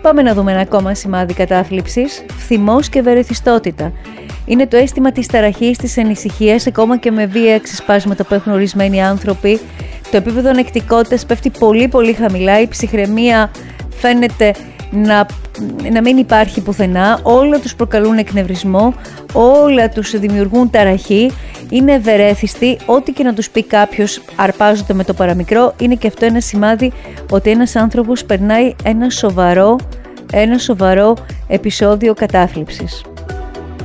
Πάμε να δούμε ένα ακόμα σημάδι κατάθλιψης, θυμός και ευερεθιστότητα. Είναι το αίσθημα της ταραχής, της ανησυχίας, ακόμα και με βία ξεσπάσματα που έχουν ορισμένοι άνθρωποι. Το επίπεδο ανεκτικότητας πέφτει πολύ πολύ χαμηλά, η ψυχραιμία φαίνεται να μην υπάρχει πουθενά, όλα τους προκαλούν εκνευρισμό, όλα τους δημιουργούν ταραχή, είναι ευερέθιστοι, ό,τι και να τους πει κάποιος αρπάζονται με το παραμικρό. Είναι και αυτό ένα σημάδι ότι ένας άνθρωπος περνάει ένα σοβαρό επεισόδιο κατάθλιψης.